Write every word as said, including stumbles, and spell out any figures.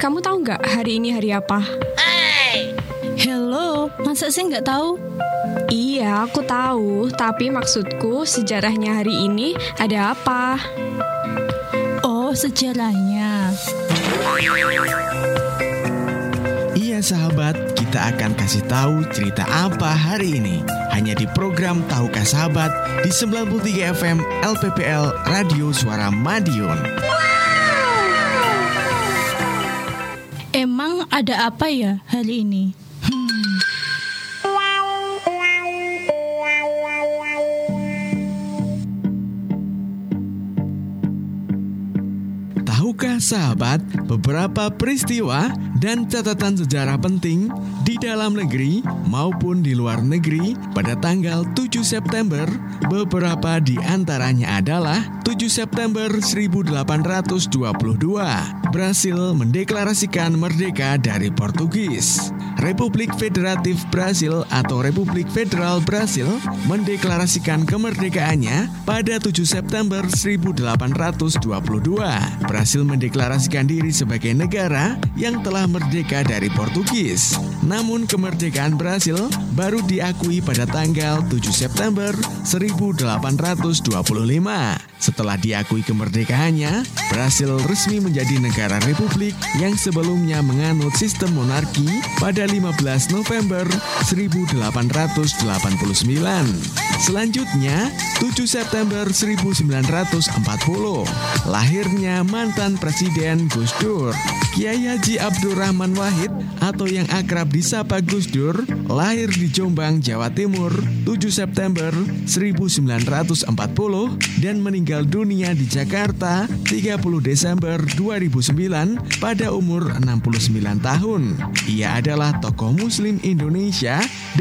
kamu tahu nggak hari ini hari apa? Hello, masa saya nggak tahu? Iya, aku tahu. Tapi maksudku sejarahnya hari ini ada apa? Oh, sejarahnya. Iya sahabat, kita akan kasih tahu cerita apa hari ini. Hanya di program Tahukah Sahabat di sembilan puluh tiga F M L P P L Radio Suara Madiun. Emang ada apa ya hari ini? Hmm. Tahukah sahabat beberapa peristiwa dan catatan sejarah penting di dalam negeri maupun di luar negeri pada tanggal tujuh September? Beberapa di antaranya adalah tujuh September seribu delapan ratus dua puluh dua, Brasil mendeklarasikan merdeka dari Portugis. Republik Federatif Brasil atau Republik Federal Brasil mendeklarasikan kemerdekaannya pada tujuh September seribu delapan ratus dua puluh dua. Brasil mendeklarasikan diri sebagai negara yang telah merdeka dari Portugis. Namun kemerdekaan Brasil baru diakui pada tanggal tujuh September seribu delapan ratus dua puluh lima. Setelah diakui kemerdekaannya, Brasil resmi menjadi negara republik yang sebelumnya menganut sistem monarki pada lima belas November seribu delapan ratus delapan puluh sembilan. Selanjutnya, tujuh September seribu sembilan ratus empat puluh, lahirnya mantan Presiden Gus Dur. Kiai Haji Abdurrahman Wahid atau yang akrab disapa Gus Dur lahir di Jombang, Jawa Timur tujuh September seribu sembilan ratus empat puluh dan meninggal dunia di Jakarta tiga puluh Desember dua ribu sembilan pada umur enam puluh sembilan tahun. Ia adalah tokoh Muslim Indonesia